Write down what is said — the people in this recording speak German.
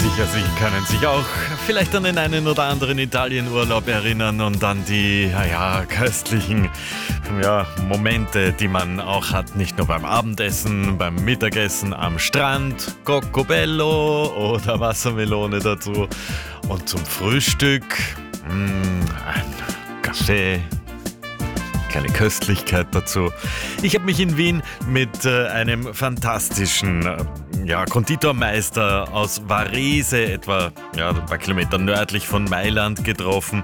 Sicher, Sie können sich auch vielleicht an den einen oder anderen Italienurlaub erinnern und an die köstlichen Momente, die man auch hat, nicht nur beim Abendessen, beim Mittagessen am Strand, Coccobello oder Wassermelone dazu und zum Frühstück ein Kaffee. Keine Köstlichkeit dazu. Ich habe mich in Wien mit einem fantastischen Konditormeister aus Varese, etwa ein paar Kilometer nördlich von Mailand, getroffen.